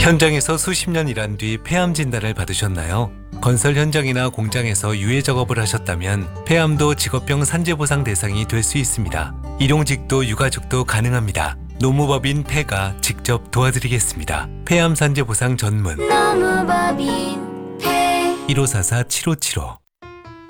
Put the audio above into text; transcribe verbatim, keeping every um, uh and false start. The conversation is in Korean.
현장에서 수십 년 일한 뒤 폐암 진단을 받으셨나요? 건설 현장이나 공장에서 유해 작업을 하셨다면 폐암도 직업병 산재보상 대상이 될 수 있습니다. 일용직도 유가족도 가능합니다. 노무법인 폐가 직접 도와드리겠습니다. 폐암 산재보상 전문 노무법인 폐 일오사사 칠오칠오